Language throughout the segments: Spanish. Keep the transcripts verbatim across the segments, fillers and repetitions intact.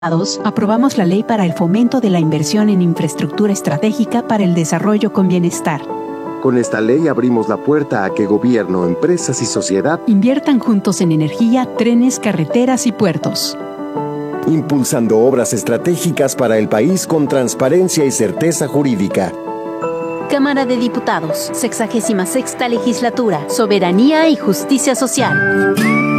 Aprobamos la Ley para el Fomento de la Inversión en Infraestructura Estratégica para el Desarrollo con Bienestar. Con esta ley abrimos la puerta a que gobierno, empresas y sociedad inviertan juntos en energía, trenes, carreteras y puertos, impulsando obras estratégicas para el país con transparencia y certeza jurídica. Cámara de Diputados, sexagésima sexta Legislatura, Soberanía y Justicia Social.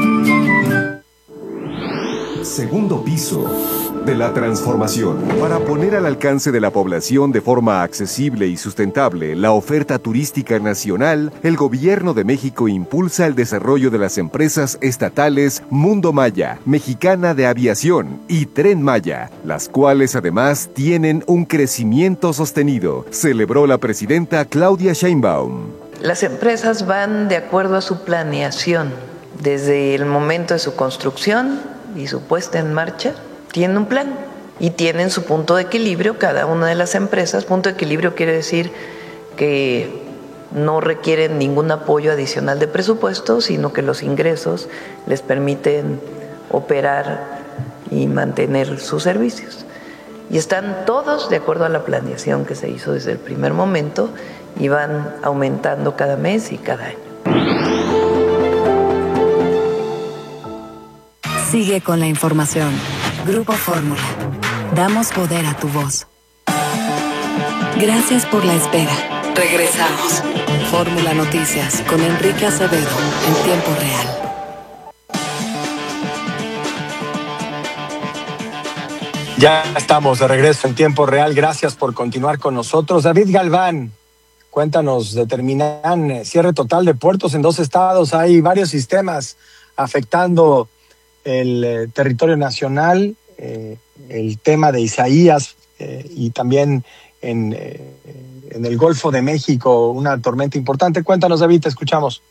Segundo piso de la transformación. Para poner al alcance de la población de forma accesible y sustentable la oferta turística nacional, el Gobierno de México impulsa el desarrollo de las empresas estatales Mundo Maya, Mexicana de Aviación y Tren Maya, las cuales además tienen un crecimiento sostenido, celebró la presidenta Claudia Sheinbaum. Las empresas van de acuerdo a su planeación, desde el momento de su construcción y su puesta en marcha, tienen un plan y tienen su punto de equilibrio cada una de las empresas. Punto de equilibrio quiere decir que no requieren ningún apoyo adicional de presupuesto, sino que los ingresos les permiten operar y mantener sus servicios. Y están todos de acuerdo a la planeación que se hizo desde el primer momento y van aumentando cada mes y cada año. Sigue con la información. Grupo Fórmula. Damos poder a tu voz. Gracias por la espera. Regresamos. Fórmula Noticias con Enrique Acevedo en tiempo real. Ya estamos de regreso en tiempo real. Gracias por continuar con nosotros. David Galván, cuéntanos, determinan cierre total de puertos en dos estados. Hay varios sistemas afectando el eh, territorio nacional, eh, el tema de Isaías eh, y también en, eh, en el Golfo de México, una tormenta importante. Cuéntanos, David, te escuchamos.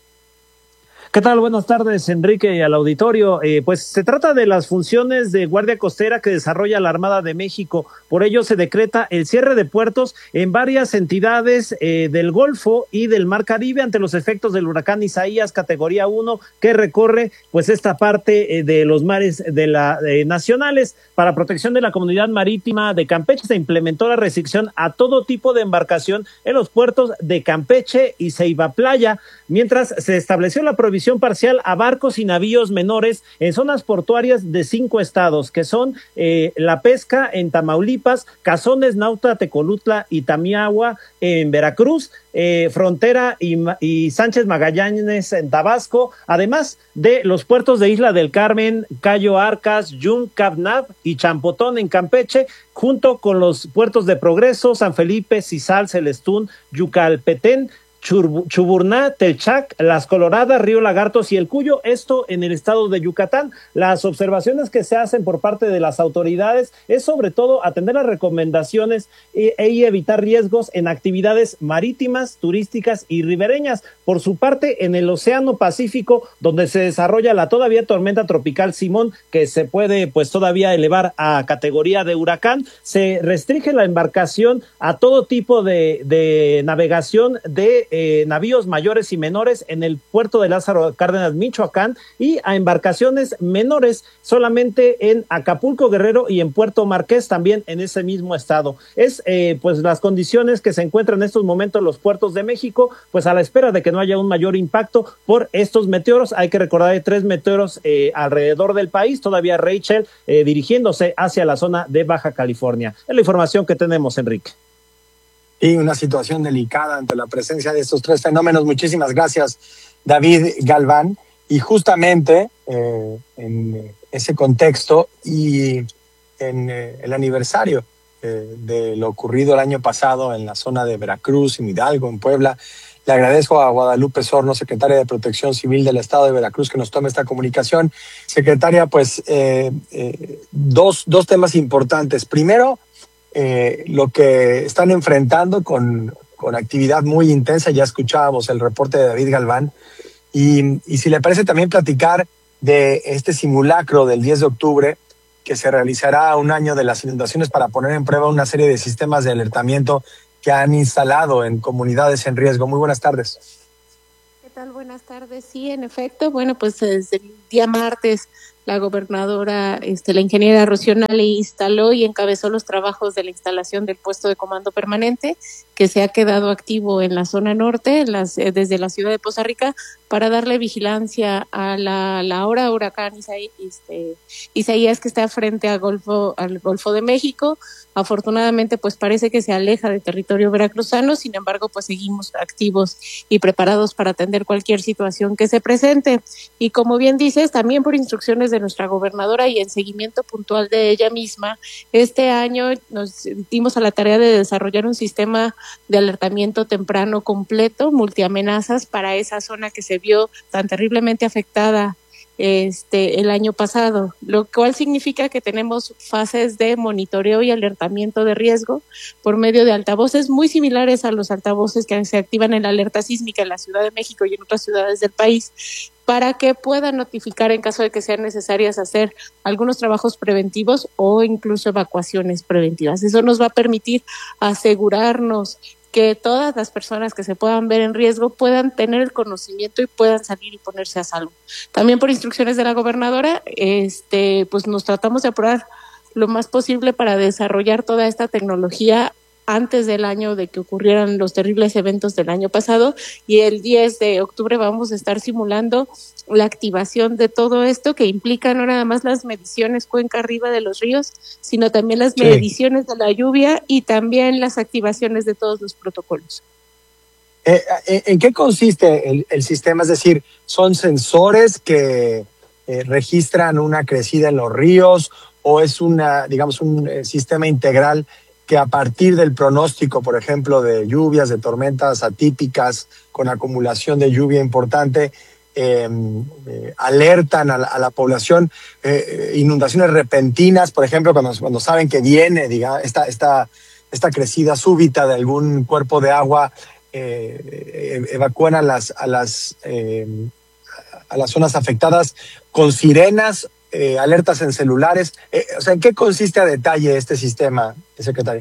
¿Qué tal? Buenas tardes, Enrique, y al auditorio. Eh, pues se trata de las funciones de Guardia Costera que desarrolla la Armada de México. Por ello se decreta el cierre de puertos en varias entidades eh, del Golfo y del Mar Caribe ante los efectos del huracán Isaías categoría uno que recorre pues esta parte eh, de los mares de la eh, nacionales. Para protección de la comunidad marítima de Campeche se implementó la restricción a todo tipo de embarcación en los puertos de Campeche y Ceiba Playa, mientras se estableció la provisión parcial a barcos y navíos menores en zonas portuarias de cinco estados, que son eh, La Pesca en Tamaulipas, Cazones, Nauta, Tecolutla y Tamiahua en Veracruz, eh, Frontera y, y Sánchez Magallanes en Tabasco, además de los puertos de Isla del Carmen, Cayo Arcas, Yum, Cabnab y Champotón en Campeche, junto con los puertos de Progreso, San Felipe, Cizal, Celestún, Yucalpetén, Chuburná, Telchac, Las Coloradas, Río Lagartos y El Cuyo, esto en el estado de Yucatán. Las observaciones que se hacen por parte de las autoridades es sobre todo atender las recomendaciones y, y evitar riesgos en actividades marítimas, turísticas y ribereñas. Por su parte, en el Océano Pacífico, donde se desarrolla la todavía tormenta tropical Simón, que se puede pues todavía elevar a categoría de huracán, se restringe la embarcación a todo tipo de, de navegación de Eh, navíos mayores y menores en el puerto de Lázaro Cárdenas, Michoacán, y a embarcaciones menores solamente en Acapulco, Guerrero y en Puerto Marqués, también en ese mismo estado. Es eh, pues las condiciones que se encuentran en estos momentos los puertos de México, pues a la espera de que no haya un mayor impacto por estos meteoros. Hay que recordar hay tres meteoros eh, alrededor del país, todavía Rachel eh, dirigiéndose hacia la zona de Baja California. Es la información que tenemos, Enrique. Y una situación delicada ante la presencia de estos tres fenómenos. Muchísimas gracias, David Galván. Y justamente eh, en ese contexto y en eh, el aniversario eh, de lo ocurrido el año pasado en la zona de Veracruz, en Hidalgo, en Puebla, le agradezco a Guadalupe Sorno, secretaria de Protección Civil del Estado de Veracruz, que nos tome esta comunicación. Secretaria, pues eh, eh, dos, dos temas importantes. Primero, Eh, lo que están enfrentando con, con actividad muy intensa. Ya escuchábamos el reporte de David Galván y, y si le parece también platicar de este simulacro del diez de octubre que se realizará a un año de las inundaciones para poner en prueba una serie de sistemas de alertamiento que han instalado en comunidades en riesgo. Muy buenas tardes. ¿Qué tal? Buenas tardes. Sí, en efecto, bueno, pues desde el día martes la gobernadora, este, la ingeniera Rocío Nale, instaló y encabezó los trabajos de la instalación del puesto de comando permanente, que se ha quedado activo en la zona norte, en las, eh, desde la ciudad de Poza Rica, para darle vigilancia a la, la ahora huracán Isaí, este, Isaías, que está frente al Golfo, al Golfo de México. Afortunadamente, pues parece que se aleja del territorio veracruzano, sin embargo, pues seguimos activos y preparados para atender cualquier situación que se presente. Y como bien dices, también por instrucciones de nuestra gobernadora y en seguimiento puntual de ella misma, este año nos dimos a la tarea de desarrollar un sistema de alertamiento temprano completo, multiamenazas, para esa zona que se vio tan terriblemente afectada este el año pasado, lo cual significa que tenemos fases de monitoreo y alertamiento de riesgo por medio de altavoces muy similares a los altavoces que se activan en la alerta sísmica en la Ciudad de México y en otras ciudades del país, para que puedan notificar en caso de que sean necesarias hacer algunos trabajos preventivos o incluso evacuaciones preventivas. Eso nos va a permitir asegurarnos que todas las personas que se puedan ver en riesgo puedan tener el conocimiento y puedan salir y ponerse a salvo. También por instrucciones de la gobernadora, este, pues nos tratamos de apurar lo más posible para desarrollar toda esta tecnología antes del año de que ocurrieran los terribles eventos del año pasado, y el diez de octubre vamos a estar simulando la activación de todo esto, que implica no nada más las mediciones cuenca arriba de los ríos, sino también las sí. mediciones de la lluvia y también las activaciones de todos los protocolos. Eh, ¿En qué consiste el, el sistema? Es decir, ¿son sensores que eh, registran una crecida en los ríos, o es una, digamos, un eh, sistema integral que a partir del pronóstico, por ejemplo, de lluvias, de tormentas atípicas con acumulación de lluvia importante, eh, eh, alertan a la, a la población, eh, inundaciones repentinas, por ejemplo, cuando, cuando saben que viene, diga, esta, esta, esta crecida súbita de algún cuerpo de agua, eh, evacúan a las, a las, eh, a las zonas afectadas con sirenas, Eh, alertas en celulares. Eh, o sea, ¿en qué consiste a detalle este sistema, secretario?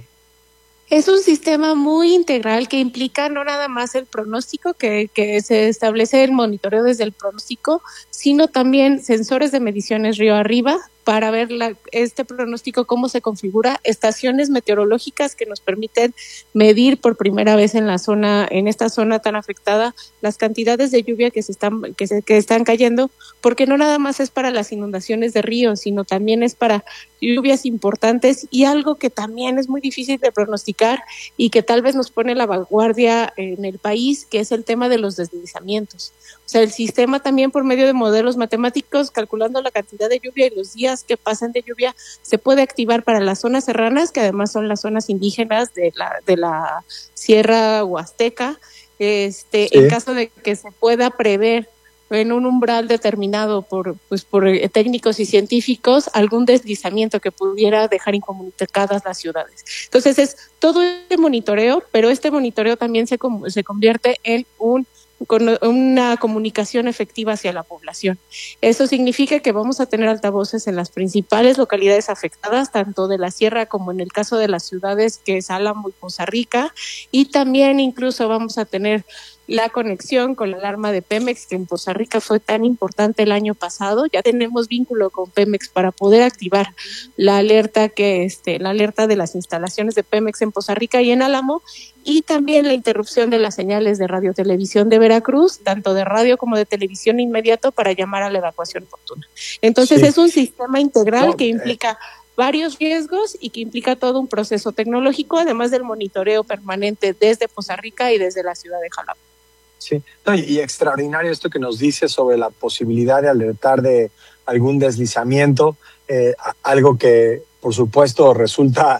Es un sistema muy integral que implica no nada más el pronóstico, que, que se establece el monitoreo desde el pronóstico, sino también sensores de mediciones río arriba para ver la, este pronóstico, cómo se configura, estaciones meteorológicas que nos permiten medir por primera vez en la zona, en esta zona tan afectada, las cantidades de lluvia que se están, que se, que están cayendo, porque no nada más es para las inundaciones de ríos, sino también es para lluvias importantes, y algo que también es muy difícil de pronosticar y que tal vez nos pone la vanguardia en el país, que es el tema de los deslizamientos. O sea, el sistema también, por medio de modelos matemáticos, calculando la cantidad de lluvia y los días que pasan de lluvia, se puede activar para las zonas serranas, que además son las zonas indígenas de la, de la Sierra Huasteca, este, sí. en caso de que se pueda prever en un umbral determinado por, pues, por técnicos y científicos algún deslizamiento que pudiera dejar incomunicadas las ciudades. Entonces es todo este monitoreo, pero este monitoreo también se, se convierte en un con una comunicación efectiva hacia la población. Eso significa que vamos a tener altavoces en las principales localidades afectadas, tanto de la sierra como en el caso de las ciudades que es Álamo y Poza Rica, y también incluso vamos a tener la conexión con la alarma de Pemex, que en Poza Rica fue tan importante el año pasado. Ya tenemos vínculo con Pemex para poder activar la alerta que este la alerta de las instalaciones de Pemex en Poza Rica y en Álamo, y también la interrupción de las señales de radiotelevisión de Veracruz, tanto de radio como de televisión inmediato, para llamar a la evacuación oportuna. Entonces sí. es un sistema integral no, que implica eh. varios riesgos y que implica todo un proceso tecnológico, además del monitoreo permanente desde Poza Rica y desde la ciudad de Jalapa. Sí, no, y, y extraordinario esto que nos dice sobre la posibilidad de alertar de algún deslizamiento, eh, algo que por supuesto resulta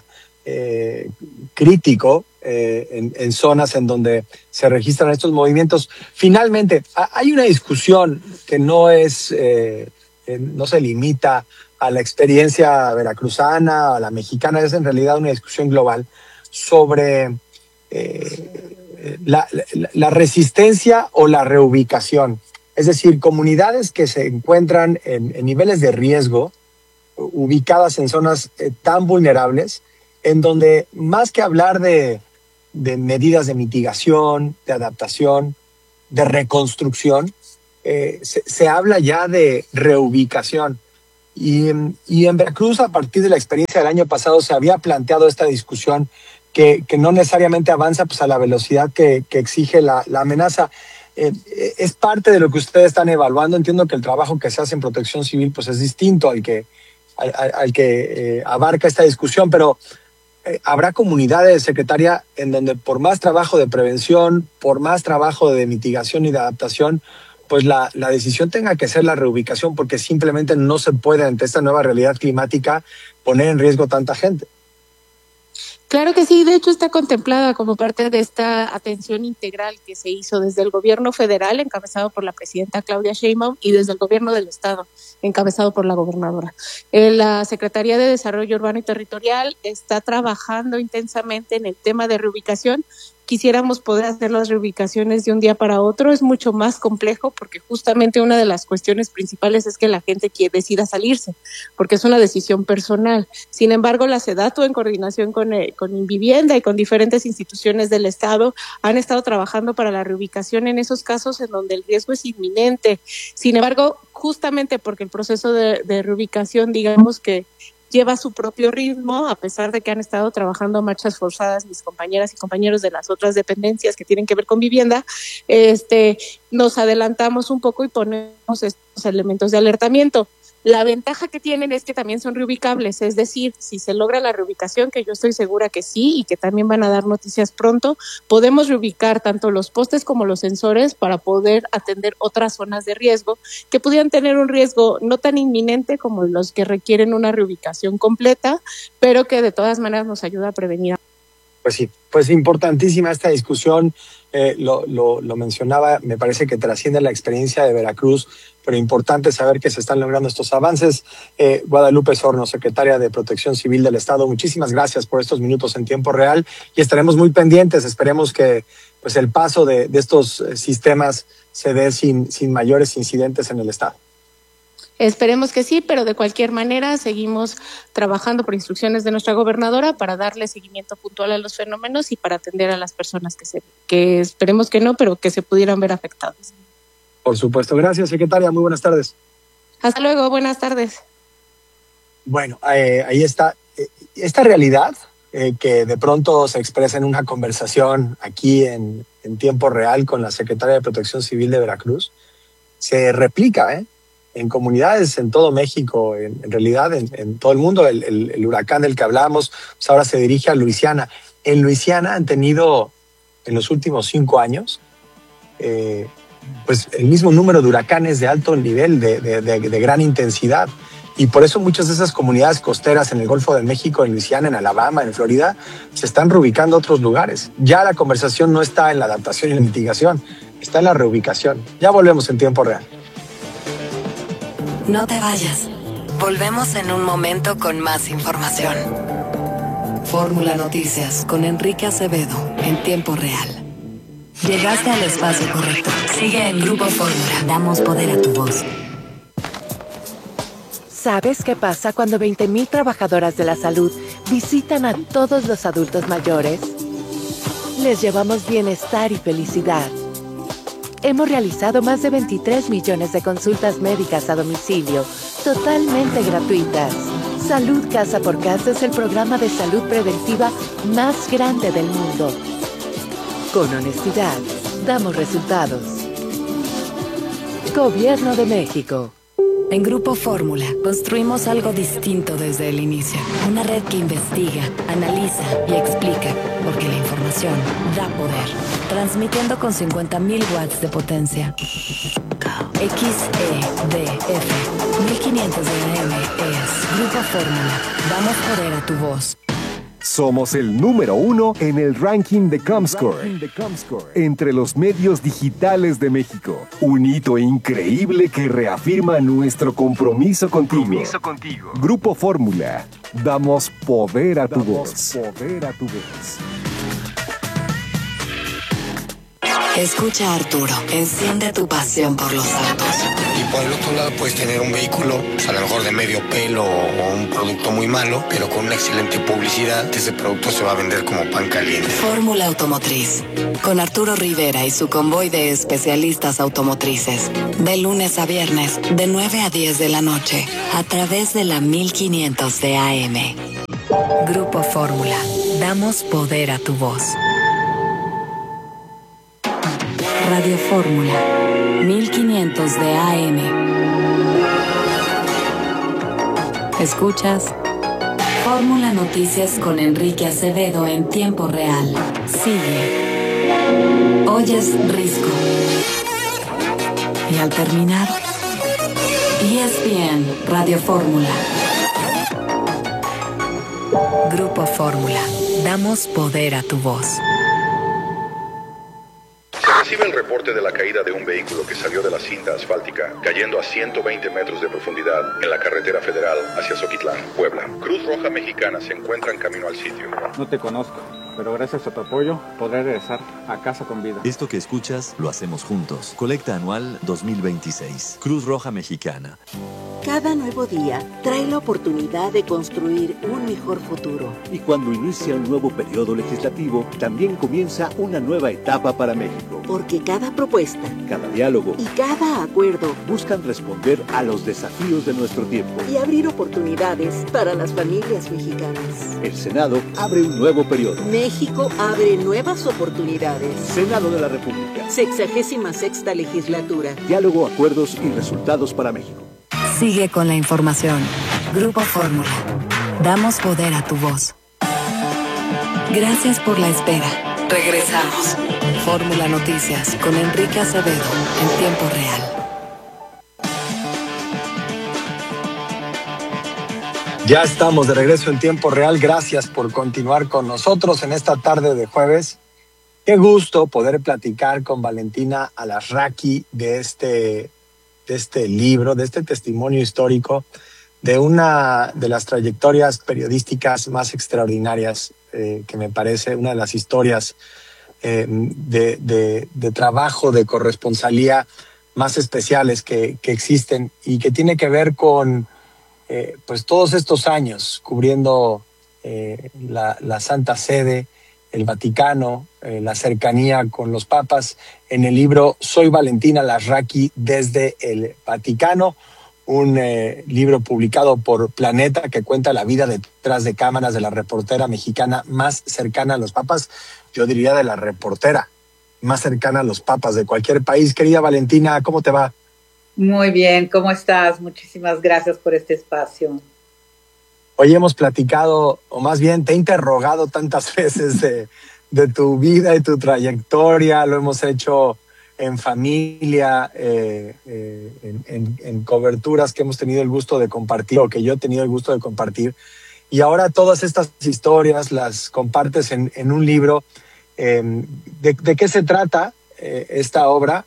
eh, crítico eh, en, en zonas en donde se registran estos movimientos. Finalmente, hay una discusión que no es, eh, no se limita a la experiencia veracruzana, a la mexicana, es en realidad una discusión global sobre eh, La, la, la resistencia o la reubicación. Es decir, comunidades que se encuentran en, en niveles de riesgo, ubicadas en zonas eh, tan vulnerables, en donde más que hablar de, de medidas de mitigación, de adaptación, de reconstrucción, eh, se, se habla ya de reubicación. Y, y en Veracruz, a partir de la experiencia del año pasado, se había planteado esta discusión que, que no necesariamente avanza pues, a la velocidad que, que exige la, la amenaza. Eh, es parte de lo que ustedes están evaluando. Entiendo que el trabajo que se hace en Protección Civil pues, es distinto al que, al, al que eh, abarca esta discusión, pero eh, habrá comunidades, secretaria, en donde por más trabajo de prevención, por más trabajo de mitigación y de adaptación, pues la, la decisión tenga que ser la reubicación, porque simplemente no se puede, ante esta nueva realidad climática, poner en riesgo tanta gente. Claro que sí, de hecho está contemplada como parte de esta atención integral que se hizo desde el gobierno federal, encabezado por la presidenta Claudia Sheinbaum, y desde el gobierno del estado, encabezado por la gobernadora. Eh, la Secretaría de Desarrollo Urbano y Territorial está trabajando intensamente en el tema de reubicación. Quisiéramos poder hacer las reubicaciones de un día para otro, es mucho más complejo porque justamente una de las cuestiones principales es que la gente quiere, decida salirse, porque es una decisión personal. Sin embargo, la SEDATU, en coordinación con, eh, con Invivienda y con diferentes instituciones del Estado, han estado trabajando para la reubicación en esos casos en donde el riesgo es inminente. Sin embargo, justamente porque el proceso de, de reubicación, digamos que lleva su propio ritmo, a pesar de que han estado trabajando a marchas forzadas mis compañeras y compañeros de las otras dependencias que tienen que ver con vivienda, este, nos adelantamos un poco y ponemos estos elementos de alertamiento. La ventaja que tienen es que también son reubicables, es decir, si se logra la reubicación, que yo estoy segura que sí y que también van a dar noticias pronto, podemos reubicar tanto los postes como los sensores para poder atender otras zonas de riesgo que pudieran tener un riesgo no tan inminente como los que requieren una reubicación completa, pero que de todas maneras nos ayuda a prevenir. Pues sí, pues importantísima esta discusión, eh, lo, lo, lo mencionaba, me parece que trasciende la experiencia de Veracruz, pero importante saber que se están logrando estos avances. Eh, Guadalupe Sorno, secretaria de Protección Civil del Estado, muchísimas gracias por estos minutos en tiempo real y estaremos muy pendientes, esperemos que pues, el paso de, de estos sistemas se dé sin, sin mayores incidentes en el Estado. Esperemos que sí, pero de cualquier manera seguimos trabajando por instrucciones de nuestra gobernadora para darle seguimiento puntual a los fenómenos y para atender a las personas que se que esperemos que no, pero que se pudieran ver afectadas. Por supuesto. Gracias, secretaria. Muy buenas tardes. Hasta luego. Buenas tardes. Bueno, eh, ahí está. Esta realidad eh, que de pronto se expresa en una conversación aquí en, en tiempo real con la secretaria de Protección Civil de Veracruz se replica, ¿eh? en comunidades en todo México, en, en realidad en, en todo el mundo. El, el, el huracán del que hablamos pues ahora se dirige a Luisiana. En Luisiana han tenido en los últimos cinco años eh, pues el mismo número de huracanes de alto nivel, de, de, de, de gran intensidad. Y por eso muchas de esas comunidades costeras en el Golfo de México, en Luisiana, en Alabama, en Florida, se están reubicando a otros lugares. Ya la conversación no está en la adaptación y la mitigación, está en la reubicación. Ya volvemos en tiempo real. No te vayas. Volvemos en un momento con más información. Fórmula Noticias con Enrique Acevedo en tiempo real. Llegaste al espacio correcto. Sigue en Grupo Fórmula. Damos poder a tu voz. ¿Sabes qué pasa cuando veinte mil trabajadoras de la salud visitan a todos los adultos mayores? Les llevamos bienestar y felicidad. Hemos realizado más de veintitrés millones de consultas médicas a domicilio, totalmente gratuitas. Salud Casa por Casa es el programa de salud preventiva más grande del mundo. Con honestidad, damos resultados. Gobierno de México. En Grupo Fórmula construimos algo distinto desde el inicio. Una red que investiga, analiza y explica, porque la información da poder. Transmitiendo con cincuenta mil watts de potencia. X E D F mil quinientos de A M es Grupo Fórmula. Damos poder a tu voz. Somos el número uno en el ranking de Comscore, entre los medios digitales de México. Un hito increíble que reafirma nuestro compromiso contigo. Compromiso contigo. Grupo Fórmula. Damos poder a tu voz. Poder a tu voz. Escucha a Arturo, enciende tu pasión por los autos. Y por el otro lado puedes tener un vehículo, pues a lo mejor de medio pelo o un producto muy malo, pero con una excelente publicidad, ese producto se va a vender como pan caliente. Fórmula Automotriz, con Arturo Rivera y su convoy de especialistas automotrices. De lunes a viernes, de nueve a diez de la noche, a través de la mil quinientos de A M. Grupo Fórmula, damos poder a tu voz. Radio Fórmula, mil quinientos de A M. Escuchas Fórmula Noticias con Enrique Acevedo en tiempo real. Sigue. Oyes Risco. Y al terminar, E S P N Radio Fórmula. Grupo Fórmula, damos poder a tu voz. Recibe el reporte de la caída de un vehículo que salió de la cinta asfáltica, cayendo a ciento veinte metros de profundidad en la carretera federal hacia Zoquitlán, Puebla. Cruz Roja Mexicana se encuentra en camino al sitio. No te conozco, pero gracias a tu apoyo podré regresar a casa con vida. Esto que escuchas lo hacemos juntos. Colecta anual dos mil veintiséis. Cruz Roja Mexicana. Cada nuevo día trae la oportunidad de construir un mejor futuro. Y cuando inicia un nuevo periodo legislativo, también comienza una nueva etapa para México. Porque cada propuesta, cada diálogo y cada acuerdo buscan responder a los desafíos de nuestro tiempo y abrir oportunidades para las familias mexicanas. El Senado abre un nuevo periodo. México abre nuevas oportunidades. Senado de la República. Sexagésima sexta legislatura. Diálogo, acuerdos y resultados para México. Sigue con la información. Grupo Fórmula. Damos poder a tu voz. Gracias por la espera. Regresamos. Fórmula Noticias con Enrique Acevedo en tiempo real. Ya estamos de regreso en tiempo real. Gracias por continuar con nosotros en esta tarde de jueves. Qué gusto poder platicar con Valentina Alarraqui de este, de este libro, de este testimonio histórico, de una de las trayectorias periodísticas más extraordinarias, eh, que me parece una de las historias eh, de, de, de trabajo, de corresponsalía más especiales que, que existen y que tiene que ver con Eh, pues todos estos años cubriendo eh, la, la Santa Sede, el Vaticano, eh, la cercanía con los papas, en el libro Soy Valentina Alarraqui desde el Vaticano, un eh, libro publicado por Planeta que cuenta la vida detrás de cámaras de la reportera mexicana más cercana a los papas, yo diría de la reportera más cercana a los papas de cualquier país. Querida Valentina, ¿cómo te va? Muy bien, ¿cómo estás? Muchísimas gracias por este espacio. Hoy hemos platicado, o más bien te he interrogado tantas veces de, de tu vida y tu trayectoria. Lo hemos hecho en familia, eh, eh, en, en, en coberturas que hemos tenido el gusto de compartir, o que yo he tenido el gusto de compartir. Y ahora todas estas historias las compartes en, en un libro. Eh, de, ¿De qué se trata eh, esta obra?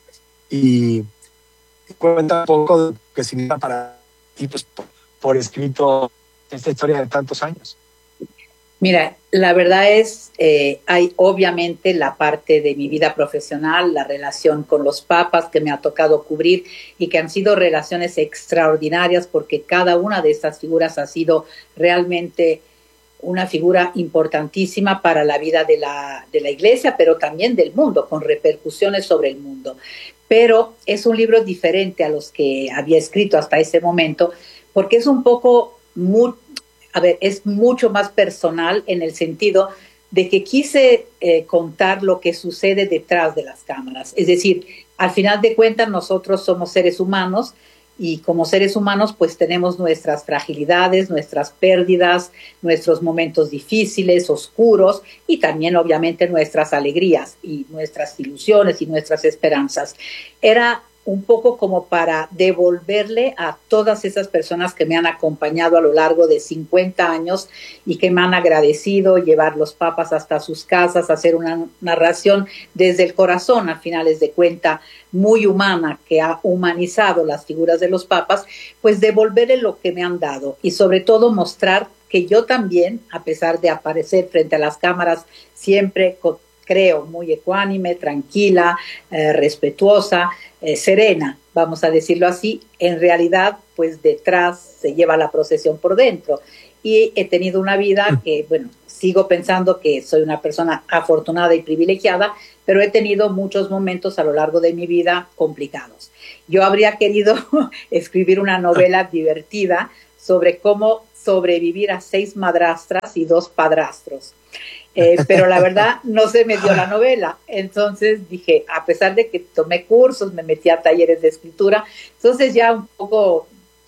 Y cuenta un poco de lo que significa para ti, pues, por, por escrito, esta historia de tantos años. Mira, la verdad es, eh, hay obviamente la parte de mi vida profesional, la relación con los papas que me ha tocado cubrir y que han sido relaciones extraordinarias porque cada una de estas figuras ha sido realmente una figura importantísima para la vida de la, de la iglesia, pero también del mundo, con repercusiones sobre el mundo. Pero es un libro diferente a los que había escrito hasta ese momento, porque es un poco, muy, a ver, es mucho más personal en el sentido de que quise eh, contar lo que sucede detrás de las cámaras. Es decir, al final de cuentas nosotros somos seres humanos y como seres humanos pues tenemos nuestras fragilidades, nuestras pérdidas, nuestros momentos difíciles, oscuros y también obviamente nuestras alegrías y nuestras ilusiones y nuestras esperanzas. Era un poco como para devolverle a todas esas personas que me han acompañado a lo largo de cincuenta años y que me han agradecido llevar los papas hasta sus casas, hacer una narración desde el corazón, a finales de cuenta, muy humana, que ha humanizado las figuras de los papas, pues devolverle lo que me han dado y sobre todo mostrar que yo también, a pesar de aparecer frente a las cámaras siempre con creo, muy ecuánime, tranquila, eh, respetuosa, eh, serena, vamos a decirlo así. En realidad, pues detrás se lleva la procesión por dentro. Y he tenido una vida que, bueno, sigo pensando que soy una persona afortunada y privilegiada, pero he tenido muchos momentos a lo largo de mi vida complicados. Yo habría querido escribir una novela divertida sobre cómo sobrevivir a seis madrastras y dos padrastros. Eh, pero la verdad no se me dio la novela. Entonces dije, a pesar de que tomé cursos, me metí a talleres de escritura, entonces ya un poco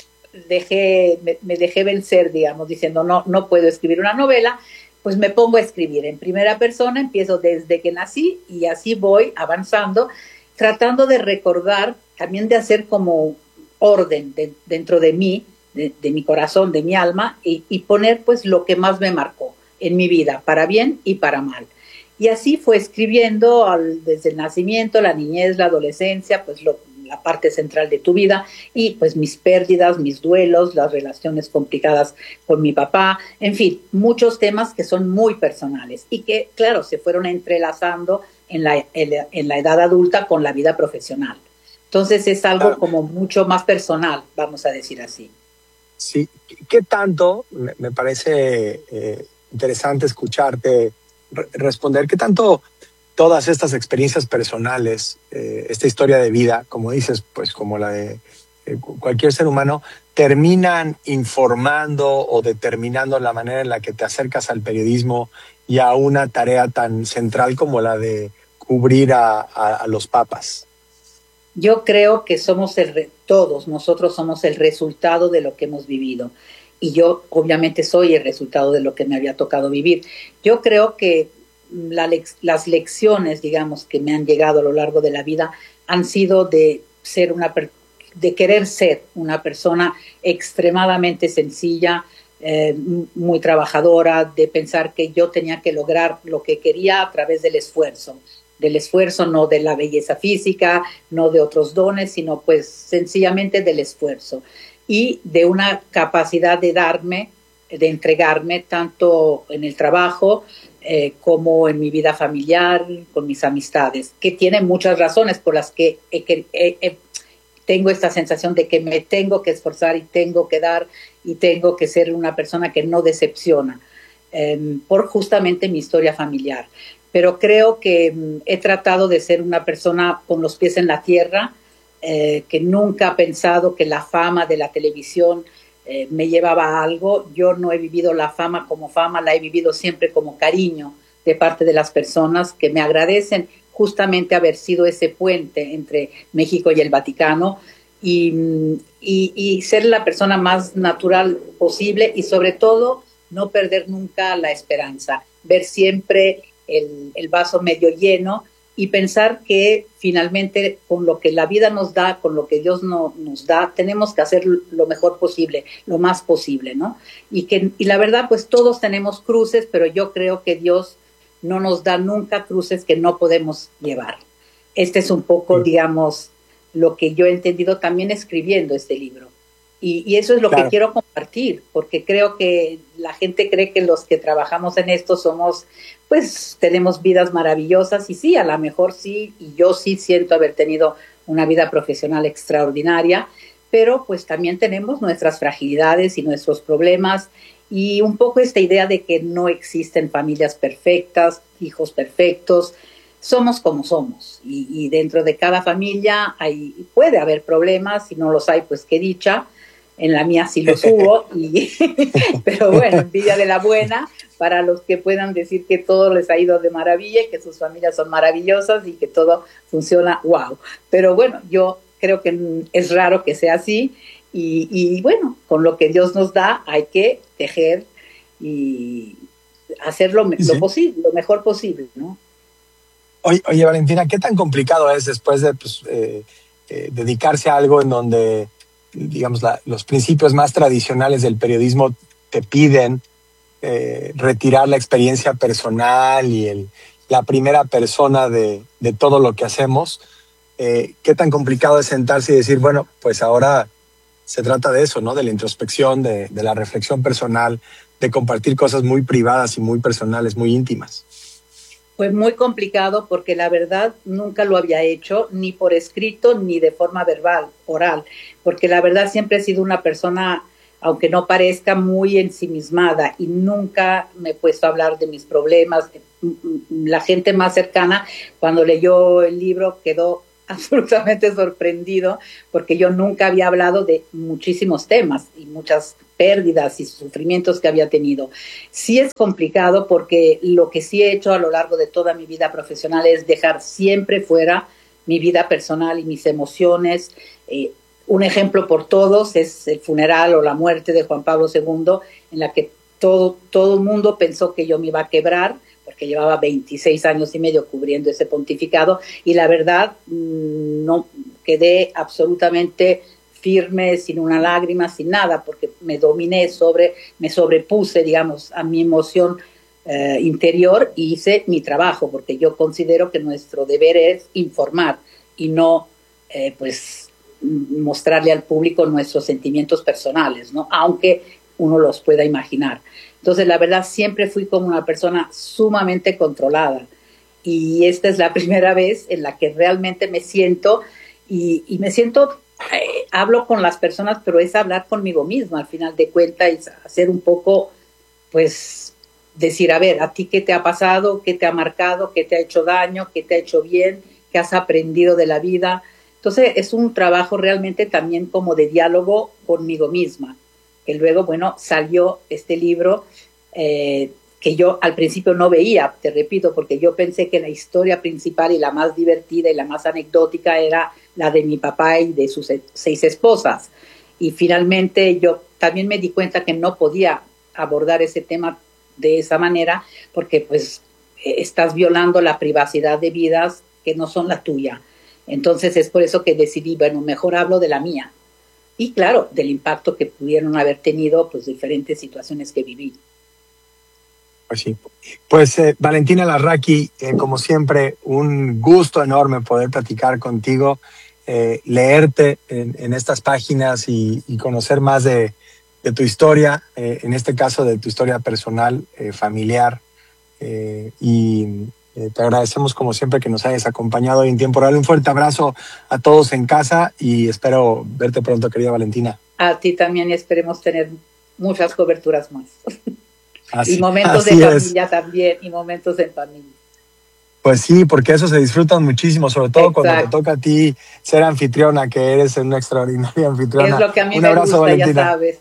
dejé, me, me dejé vencer, digamos, diciendo no, no puedo escribir una novela, pues me pongo a escribir en primera persona, empiezo desde que nací y así voy avanzando, tratando de recordar, también de hacer como orden de, dentro de mí, de, de mi corazón, de mi alma, y, y poner pues lo que más me marcó en mi vida, para bien y para mal. Y así fue escribiendo al, desde el nacimiento, la niñez, la adolescencia, pues lo, la parte central de tu vida, y pues mis pérdidas, mis duelos, las relaciones complicadas con mi papá, en fin, muchos temas que son muy personales y que, claro, se fueron entrelazando en la, en la, en la edad adulta con la vida profesional. Entonces es algo claro. como mucho más personal, vamos a decir así. Sí, ¿qué tanto? Me, me parece eh, interesante escucharte re- responder, ¿qué tanto todas estas experiencias personales, eh, esta historia de vida, como dices, pues como la de eh, cualquier ser humano, terminan informando o determinando la manera en la que te acercas al periodismo y a una tarea tan central como la de cubrir a, a, a los papas? Yo creo que somos el re- todos nosotros somos el resultado de lo que hemos vivido. Y yo obviamente soy el resultado de lo que me había tocado vivir. Yo creo que la lex- las lecciones, digamos, que me han llegado a lo largo de la vida han sido de ser una per- de querer ser una persona extremadamente sencilla, eh, muy trabajadora, de pensar que yo tenía que lograr lo que quería a través del esfuerzo. Del esfuerzo, no de la belleza física, no de otros dones, sino pues sencillamente del esfuerzo y de una capacidad de darme, de entregarme tanto en el trabajo eh, como en mi vida familiar, con mis amistades, que tiene muchas razones por las que he, he, he, tengo esta sensación de que me tengo que esforzar y tengo que dar y tengo que ser una persona que no decepciona eh, por justamente mi historia familiar. Pero creo que mm, he tratado de ser una persona con los pies en la tierra, eh, que nunca ha pensado que la fama de la televisión eh, me llevaba a algo. Yo no he vivido la fama como fama, la he vivido siempre como cariño de parte de las personas que me agradecen justamente haber sido ese puente entre México y el Vaticano y, y, y ser la persona más natural posible y sobre todo no perder nunca la esperanza, ver siempre El, el vaso medio lleno y pensar que finalmente con lo que la vida nos da, con lo que Dios no, nos da, tenemos que hacer lo mejor posible, lo más posible, ¿no? Y, que, y la verdad, pues todos tenemos cruces, pero yo creo que Dios no nos da nunca cruces que no podemos llevar. Este es un poco, sí. digamos, lo que yo he entendido también escribiendo este libro. Y, y eso es lo claro. que quiero compartir, porque creo que la gente cree que los que trabajamos en esto somos, pues tenemos vidas maravillosas y sí, a lo mejor sí, y yo sí siento haber tenido una vida profesional extraordinaria, pero pues también tenemos nuestras fragilidades y nuestros problemas y un poco esta idea de que no existen familias perfectas, hijos perfectos, somos como somos y, y dentro de cada familia hay, puede haber problemas, si no los hay, pues qué dicha. En la mía sí los hubo, y, pero bueno, envidia de la buena para los que puedan decir que todo les ha ido de maravilla y que sus familias son maravillosas y que todo funciona wow. Pero bueno, yo creo que es raro que sea así y, y bueno, con lo que Dios nos da hay que tejer y hacer lo, sí. lo posible, lo mejor posible, ¿no? Oye, oye, Valentina, ¿qué tan complicado es después de pues, eh, eh, dedicarse a algo en donde digamos, la, los principios más tradicionales del periodismo te piden eh, retirar la experiencia personal y el, la primera persona de, de todo lo que hacemos? Eh, ¿Qué tan complicado es sentarse y decir, bueno, pues ahora se trata de eso, ¿no? De la introspección, de, de la reflexión personal, de compartir cosas muy privadas y muy personales, muy íntimas? fue muy complicado porque la verdad nunca lo había hecho, ni por escrito, ni de forma verbal, oral, porque la verdad siempre he sido una persona, aunque no parezca, muy ensimismada y nunca me he puesto a hablar de mis problemas. La gente más cercana, cuando leyó el libro, quedó absolutamente sorprendido porque yo nunca había hablado de muchísimos temas y muchas pérdidas y sufrimientos que había tenido. Sí es complicado porque lo que sí he hecho a lo largo de toda mi vida profesional es dejar siempre fuera mi vida personal y mis emociones. Eh, un ejemplo por todos es el funeral o la muerte de Juan Pablo segundo, en la que todo, todo el mundo pensó que yo me iba a quebrar, porque llevaba veintiséis años y medio cubriendo ese pontificado, y la verdad no quedé absolutamente firme, sin una lágrima, sin nada, porque me dominé sobre, me sobrepuse, digamos, a mi emoción eh, interior y hice mi trabajo, porque yo considero que nuestro deber es informar y no, eh, pues, mostrarle al público nuestros sentimientos personales, ¿no? Aunque uno los pueda imaginar. Entonces, la verdad, siempre fui como una persona sumamente controlada. Y esta es la primera vez en la que realmente me siento, y, y me siento, eh, hablo con las personas, pero es hablar conmigo misma, al final de cuentas, y hacer un poco, pues, decir, a ver, ¿a ti qué te ha pasado? ¿Qué te ha marcado? ¿Qué te ha hecho daño? ¿Qué te ha hecho bien? ¿Qué has aprendido de la vida? Entonces, es un trabajo realmente también como de diálogo conmigo misma. Que luego, bueno, salió este libro eh, que yo al principio no veía, te repito, porque yo pensé que la historia principal y la más divertida y la más anecdótica era la de mi papá y de sus seis esposas. Y finalmente yo también me di cuenta que no podía abordar ese tema de esa manera porque pues estás violando la privacidad de vidas que no son la tuya. Entonces es por eso que decidí, bueno, mejor hablo de la mía. Y claro, del impacto que pudieron haber tenido pues diferentes situaciones que viví. Pues sí. Pues eh, Valentina Larraqui, eh, como siempre, un gusto enorme poder platicar contigo, eh, leerte en, en estas páginas y, y conocer más de, de tu historia, eh, en este caso de tu historia personal, eh, familiar. Eh, y eh, te agradecemos como siempre que nos hayas acompañado hoy en Tiempo Real. Un fuerte abrazo a todos en casa y espero verte pronto, querida Valentina. A ti también, y esperemos tener muchas coberturas más. Así, y momentos de familia es. También, y momentos en familia. Pues sí, porque eso se disfrutan muchísimo, sobre todo Exacto. cuando te toca a ti ser anfitriona, que eres una extraordinaria anfitriona. Es lo que a mí Un me abrazo, gusta, Valentina. Ya sabes.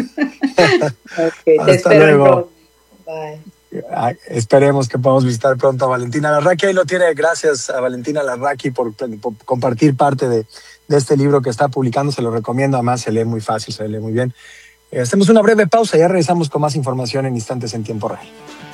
Okay, te Hasta espero luego. Bye. Esperemos que podamos visitar pronto a Valentina Larraqui. Ahí lo tiene. Gracias a Valentina Larraqui por, por compartir parte de, de este libro que está publicando. Se lo recomiendo. Además, se lee muy fácil, se lee muy bien. Eh, hacemos una breve pausa y ya regresamos con más información en instantes en Tiempo Real.